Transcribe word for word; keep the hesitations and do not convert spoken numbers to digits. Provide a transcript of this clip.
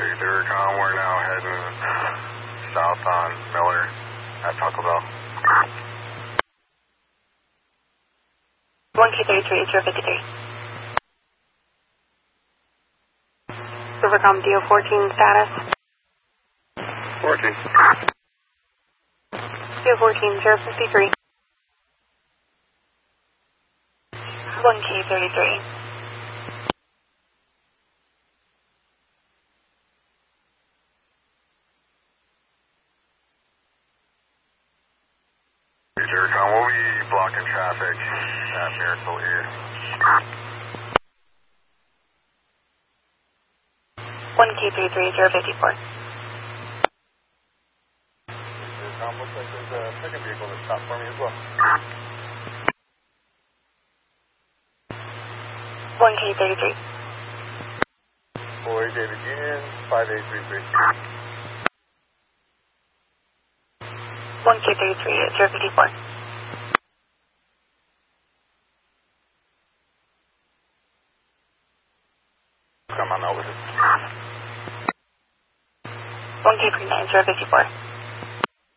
Intercom, we're now heading south on Miller at Taco Bell. one K thirty-three, zero fifty-three. Silvercom D O fourteen status. fourteen. D O fourteen, zero fifty-three. one K thirty-three. Intercom, we'll be blocking traffic at Miracle here. one K thirty-three, zero fifty-four. Intercom, looks like there's a second vehicle that stopped for me as well. one K thirty-three. Boy, David Union, five eight three three. one K thirty-three, zero fifty-four. Come on over. one K three nine, zero fifty-four.